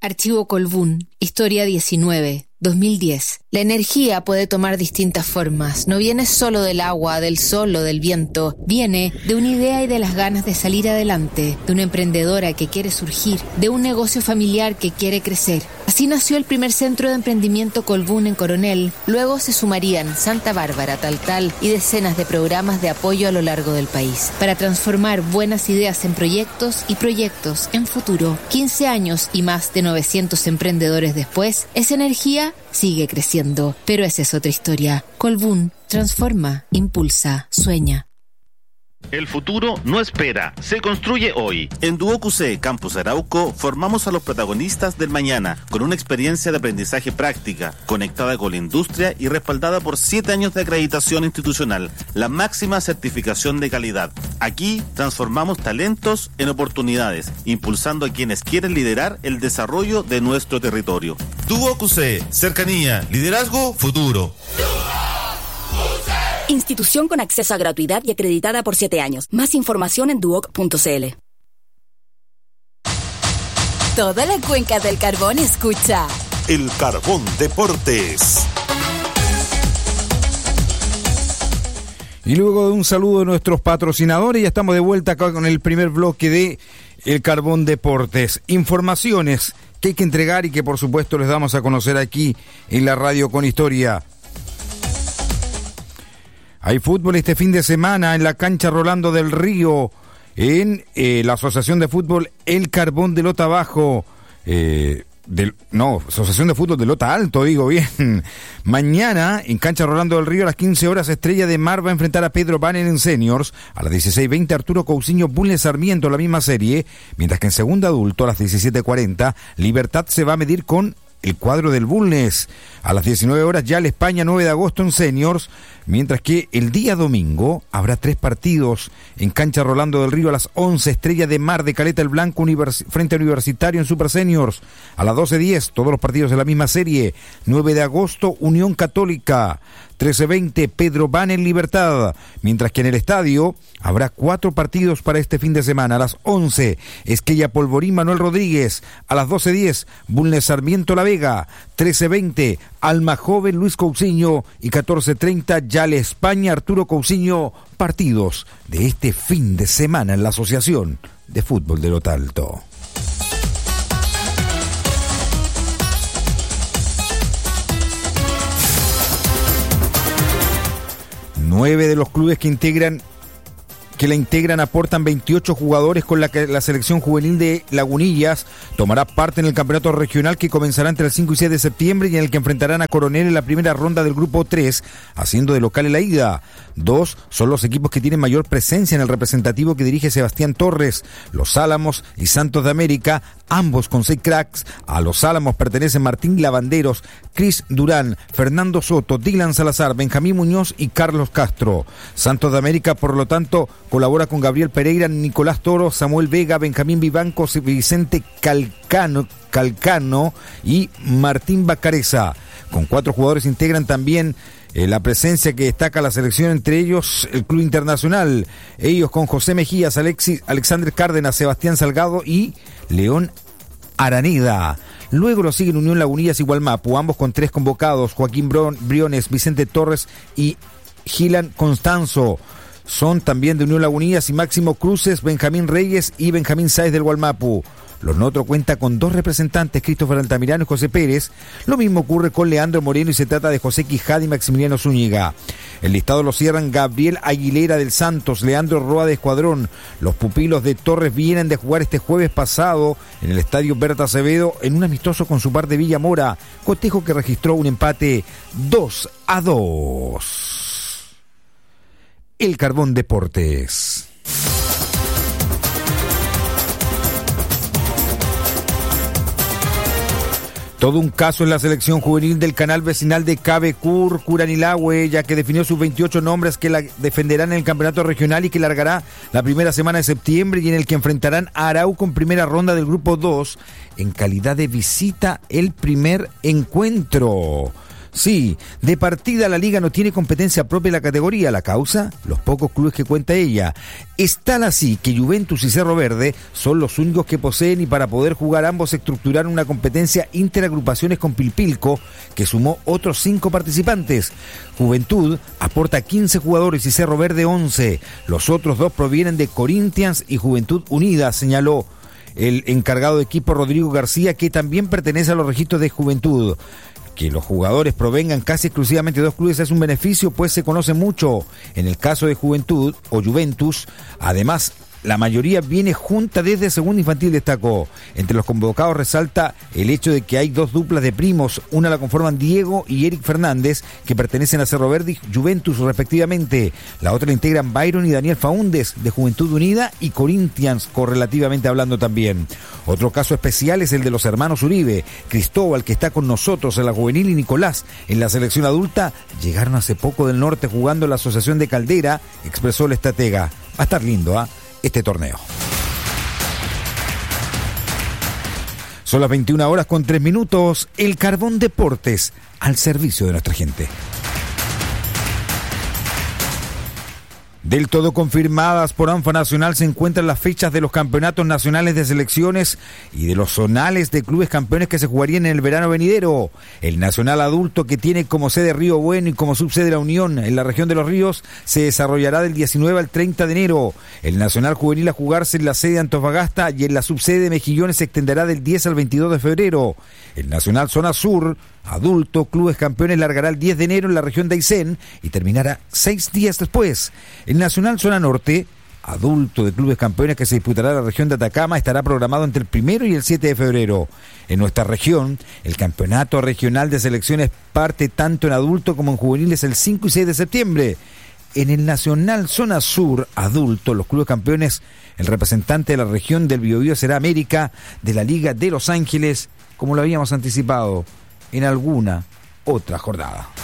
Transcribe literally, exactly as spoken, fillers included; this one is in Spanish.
Archivo Colbún, Historia diecinueve, dos mil diez. La energía puede tomar distintas formas. No viene solo del agua, del sol o del viento. Viene de una idea y de las ganas de salir adelante, de una emprendedora que quiere surgir, de un negocio familiar que quiere crecer. Así nació el primer centro de emprendimiento Colbún en Coronel. Luego se sumarían Santa Bárbara, Taltal y decenas de programas de apoyo a lo largo del país para transformar buenas ideas en proyectos y proyectos en futuro. quince años y más de novecientos emprendedores después, esa energía sigue creciendo. Pero esa es otra historia. Colbún transforma, impulsa, sueña. El futuro no espera, se construye hoy. En Duoc U C Campus Arauco formamos a los protagonistas del mañana con una experiencia de aprendizaje práctica, conectada con la industria y respaldada por siete años de acreditación institucional, la máxima certificación de calidad. Aquí transformamos talentos en oportunidades, impulsando a quienes quieren liderar el desarrollo de nuestro territorio. Duoc U C, cercanía, liderazgo, futuro. Institución con acceso a gratuidad y acreditada por siete años. Más información en duoc punto c l. Toda la cuenca del Carbón escucha El Carbón Deportes. Y luego de un saludo de nuestros patrocinadores, ya estamos de vuelta acá con el primer bloque de El Carbón Deportes. Informaciones que hay que entregar y que por supuesto les damos a conocer aquí en la Radio con Historia. Hay fútbol este fin de semana en la cancha Rolando del Río, en eh, la Asociación de Fútbol El Carbón de Lota Bajo, eh, del, no, Asociación de Fútbol de Lota Alto, digo bien. Mañana, en cancha Rolando del Río, a las quince horas, Estrella de Mar va a enfrentar a Pedro Banner en Seniors. A las dieciséis veinte, Arturo Cousiño, Bulnes Sarmiento, la misma serie. Mientras que en segundo adulto, a las diecisiete cuarenta, Libertad se va a medir con el cuadro del Bulnes. A las diecinueve horas ya la España, nueve de agosto en Seniors, mientras que el día domingo habrá tres partidos en cancha Rolando del Río. A las once, Estrella de Mar de Caleta el Blanco univers- frente a Universitario en Super Seniors. A las doce diez, todos los partidos de la misma serie. nueve de agosto, Unión Católica. trece veinte, Pedro Banner Libertad. Mientras que en el estadio habrá cuatro partidos para este fin de semana. A las once, Esquella Polvorín, Manuel Rodríguez. A las doce diez, Bulnes Sarmiento La Vega. trece veinte, Alma Joven Luis Cousiño. Y catorce treinta, Yale España Arturo Cousiño. Partidos de este fin de semana en la Asociación de Fútbol de Lota Alto. Nueve de los clubes que integran que la integran aportan veintiocho jugadores, con la que la selección juvenil de Lagunillas tomará parte en el campeonato regional que comenzará entre el cinco y seis de septiembre y en el que enfrentarán a Coronel en la primera ronda del grupo tres, haciendo de local en la ida. Dos son los equipos que tienen mayor presencia en el representativo que dirige Sebastián Torres, Los Álamos y Santos de América, ambos con seis cracks. A Los Álamos pertenecen Martín Lavanderos, Cris Durán, Fernando Soto, Dylan Salazar, Benjamín Muñoz y Carlos Castro. Santos de América, por lo tanto, colabora con Gabriel Pereira, Nicolás Toro, Samuel Vega, Benjamín Vivancos, Vicente Calcano, Calcano y Martín Bacareza. Con cuatro jugadores integran también eh, la presencia que destaca la selección, entre ellos el Club Internacional. Ellos con José Mejías, Alexis, Alexander Cárdenas, Sebastián Salgado y León Araneda. Luego lo siguen Unión Lagunillas y Gualmapu, ambos con tres convocados: Joaquín Briones, Vicente Torres y Gilan Constanzo. Son también de Unión Lagunillas y Máximo Cruces, Benjamín Reyes y Benjamín Sáez del Gualmapu. Los Notro cuenta con dos representantes, Christopher Altamirano y José Pérez. Lo mismo ocurre con Leandro Moreno y se trata de José Quijada y Maximiliano Zúñiga. El listado lo cierran Gabriel Aguilera del Santos, Leandro Roa de Escuadrón. Los pupilos de Torres vienen de jugar este jueves pasado en el estadio Berta Acevedo en un amistoso con su par de Villa Mora, cotejo que registró un empate dos a dos. El Carbón Deportes. Todo un caso en la selección juvenil del canal vecinal de Cabecur, Curanilahue, ya que definió sus veintiocho nombres que la defenderán en el campeonato regional y que largará la primera semana de septiembre, y en el que enfrentarán a Arauco en primera ronda del grupo dos en calidad de visita el primer encuentro. Sí, de partida la liga no tiene competencia propia en la categoría. ¿La causa? Los pocos clubes que cuenta ella. Es tal así que Juventus y Cerro Verde son los únicos que poseen, y para poder jugar ambos estructuraron una competencia interagrupaciones con Pilpilco, que sumó otros cinco participantes. Juventud aporta quince jugadores y Cerro Verde once. Los otros dos provienen de Corinthians y Juventud Unida, señaló el encargado de equipo Rodrigo García, que también pertenece a los registros de Juventud. Que los jugadores provengan casi exclusivamente de dos clubes es un beneficio, pues se conoce mucho. En el caso de Juventud o Juventus, además, la mayoría viene junta desde segunda infantil, destacó. Entre los convocados resalta el hecho de que hay dos duplas de primos, una la conforman Diego y Eric Fernández, que pertenecen a Cerro Verde y Juventus respectivamente. La otra la integran Byron y Daniel Faúndez, de Juventud Unida y Corinthians, correlativamente hablando también. Otro caso especial es el de los hermanos Uribe. Cristóbal, que está con nosotros en la juvenil, y Nicolás en la selección adulta, llegaron hace poco del norte jugando en la Asociación de Caldera, expresó el estratega. Va a estar lindo, ¿ah? ¿eh? este torneo. Son las veintiuna horas con tres minutos. El Carbón Deportes, al servicio de nuestra gente. Del todo confirmadas por ANFA Nacional se encuentran las fechas de los campeonatos nacionales de selecciones y de los zonales de clubes campeones que se jugarían en el verano venidero. El Nacional Adulto, que tiene como sede Río Bueno y como subsede La Unión en la región de Los Ríos, se desarrollará del diecinueve al treinta de enero. El Nacional Juvenil a jugarse en la sede de Antofagasta y en la subsede de Mejillones se extenderá del diez al veintidós de febrero. El Nacional Zona Sur Adulto, Clubes Campeones, largará el diez de enero en la región de Aysén y terminará seis días después. El Nacional Zona Norte, Adulto de Clubes Campeones, que se disputará en la región de Atacama, estará programado entre el primero y el siete de febrero. En nuestra región, el Campeonato Regional de Selecciones parte tanto en adulto como en juveniles el cinco y seis de septiembre. En el Nacional Zona Sur Adulto, los Clubes Campeones, el representante de la región del Biobío será América, de la Liga de Los Ángeles, como lo habíamos anticipado en alguna otra jornada.